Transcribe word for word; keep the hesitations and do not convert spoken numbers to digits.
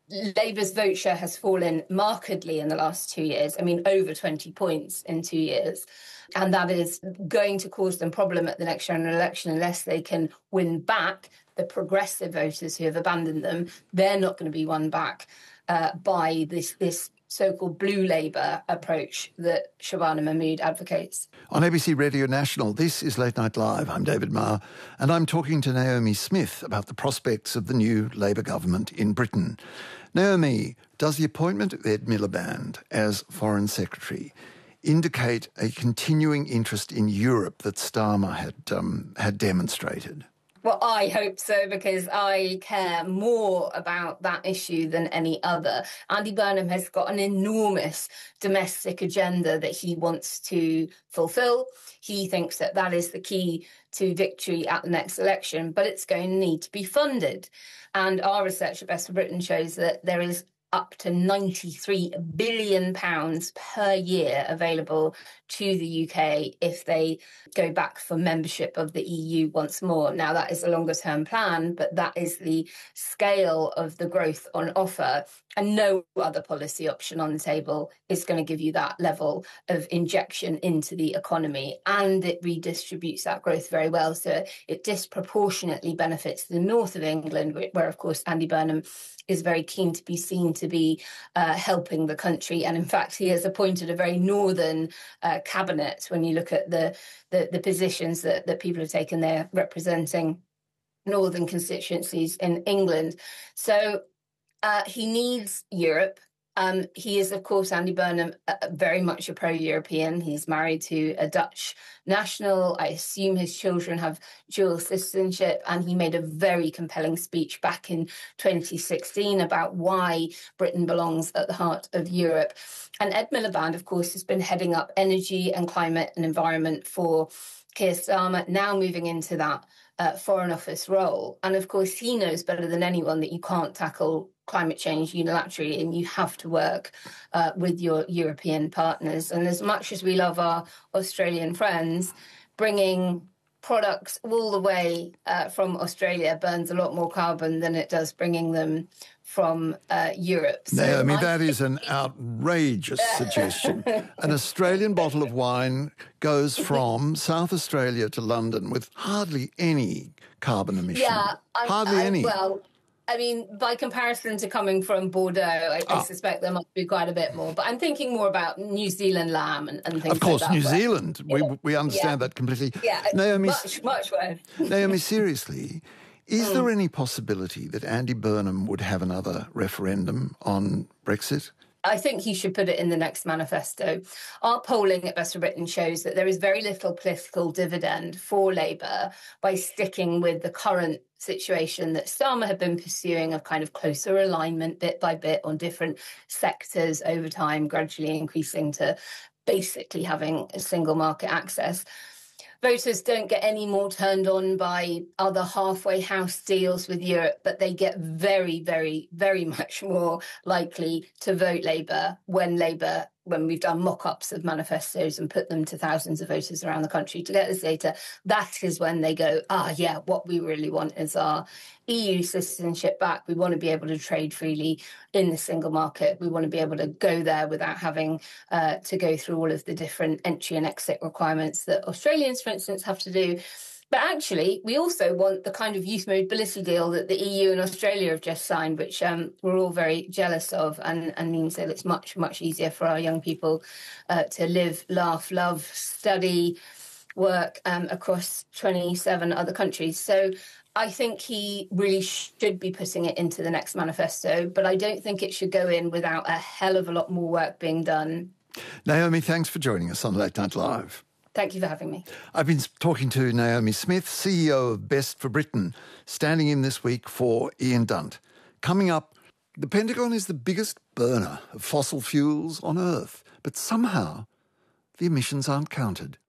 Labour's vote share has fallen markedly in the last two years. I mean, over twenty points in two years. And that is going to cause them problem at the next general election unless they can win back the progressive voters who have abandoned them. They're not going to be won back uh, by this this so-called blue Labour approach that Shabana Mahmood advocates. On A B C Radio National, this is Late Night Live. I'm David Marr, and I'm talking to Naomi Smith about the prospects of the new Labour government in Britain. Naomi, does the appointment of Ed Miliband as Foreign Secretary indicate a continuing interest in Europe that Starmer had um, had demonstrated? Well, I hope so, because I care more about that issue than any other. Andy Burnham has got an enormous domestic agenda that he wants to fulfil. He thinks that that is the key to victory at the next election, but it's going to need to be funded. And our research at Best for Britain shows that there is up to ninety-three billion pounds per year available to the U K if they go back for membership of the E U once more. Now, that is a longer term plan, but that is the scale of the growth on offer. And no other policy option on the table is going to give you that level of injection into the economy. And it redistributes that growth very well. So it disproportionately benefits the north of England, where, of course, Andy Burnham is very keen to be seen to be uh, helping the country. And in fact, he has appointed a very northern uh, cabinet. When you look at the, the, the positions that, that people have taken there representing northern constituencies in England. So uh, he needs Europe. Um, he is, of course, Andy Burnham, uh, very much a pro-European. He's married to a Dutch national. I assume his children have dual citizenship. And he made a very compelling speech back in twenty sixteen about why Britain belongs at the heart of Europe. And Ed Miliband, of course, has been heading up energy and climate and environment for Keir Starmer, now moving into that uh, Foreign Office role. And, of course, he knows better than anyone that you can't tackle climate change unilaterally, and you have to work uh, with your European partners. And as much as we love our Australian friends, bringing products all the way uh, from Australia burns a lot more carbon than it does bringing them from uh, Europe. So Naomi, that is an outrageous suggestion. An Australian bottle of wine goes from South Australia to London with hardly any carbon emission. Yeah, I'm, hardly I'm, any. Well, I mean, by comparison to coming from Bordeaux, I, oh. I suspect there must be quite a bit more. But I'm thinking more about New Zealand lamb and, and things Of course, like that. New where, Zealand. Yeah, we we understand yeah, that completely. Yeah, Naomi, much, much worse. Naomi, seriously, is mm. there any possibility that Andy Burnham would have another referendum on Brexit? I think he should put it in the next manifesto. Our polling at Best for Britain shows that there is very little political dividend for Labour by sticking with the current situation that Starmer had been pursuing of kind of closer alignment bit by bit on different sectors over time, gradually increasing to basically having a single market access. Voters don't get any more turned on by other halfway house deals with Europe, but they get very, very, very much more likely to vote Labour when Labour, when we've done mock-ups of manifestos and put them to thousands of voters around the country to get this data. That is when they go, ah, yeah, what we really want is our E U citizenship back. We want to be able to trade freely in the single market. We want to be able to go there without having uh, to go through all of the different entry and exit requirements that Australians, for instance, have to do. But actually, we also want the kind of youth mobility deal that the E U and Australia have just signed, which um, we're all very jealous of, and, and means that it's much, much easier for our young people uh, to live, laugh, love, study, work um, across twenty-seven other countries. So I think he really should be putting it into the next manifesto, but I don't think it should go in without a hell of a lot more work being done. Naomi, thanks for joining us on Late Night Live. Thank you for having me. I've been talking to Naomi Smith, C E O of Best for Britain, standing in this week for Ian Dunt. Coming up, the Pentagon is the biggest burner of fossil fuels on Earth, but somehow the emissions aren't counted.